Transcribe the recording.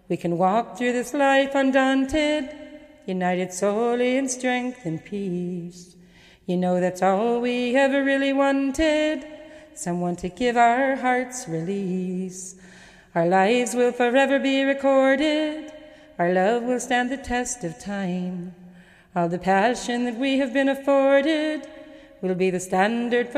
We can walk through this life undaunted, united solely in strength and peace. You know that's all we ever really wanted, someone to give our hearts release. Our lives will forever be recorded, our love will stand the test of time. All the passion that we have been afforded will be the standard for